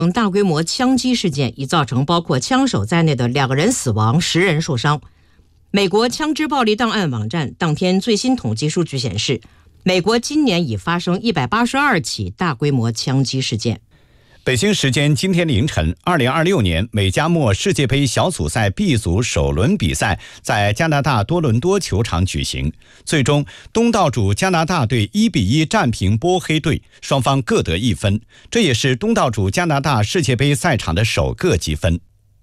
大规模枪击事件已造成包括枪手在内的2个人死亡，10人受伤。美国枪支暴力档案网站当天最新统计数据显示，美国今年已发生182起大规模枪击事件。 北京时间今天凌晨，2026年美加墨世界杯小组赛 B 组首轮比赛在加拿大多伦多球场举行，最终东道主加拿大队1-1战平波黑队，双方各得1分，这也是东道主加拿大世界杯赛场的首个积分。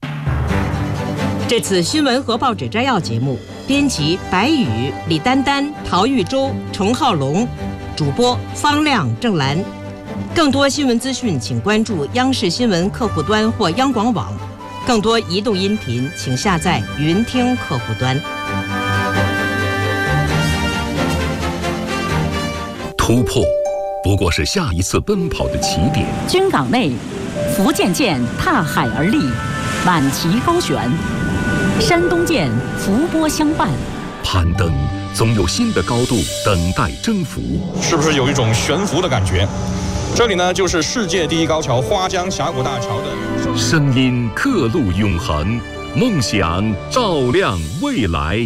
这次新闻和报纸摘要节目，编辑白宇、李丹丹、陶玉洲、程浩龙，主播方亮、郑兰。更多新闻资讯，请关注央视新闻客户端或央广网。更多移动音频，请下载云听客户端。 突破不过是下一次奔跑的起点。 军港内，福建舰踏海而立，满旗高悬；山东舰伏波相伴。 攀登总有新的高度等待征服， 是不是有一种悬浮的感觉？这里呢，就是世界第一高桥花江峡谷大桥的声音刻录永恒，梦想照亮未来。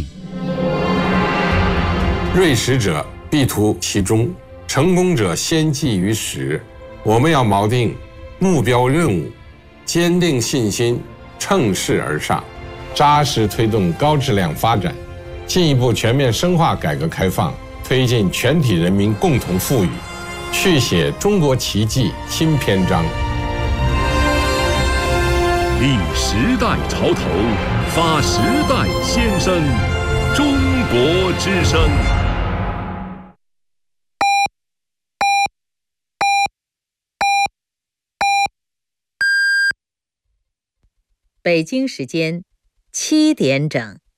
锐识者必图其中，成功者先记于始。我们要锚定目标任务，坚定信心，乘势而上，扎实推动高质量发展，进一步全面深化改革开放，推进全体人民共同富裕，续写中国奇迹新篇章。 立时代潮头，发时代先声，中国之声。 北京时间7点整。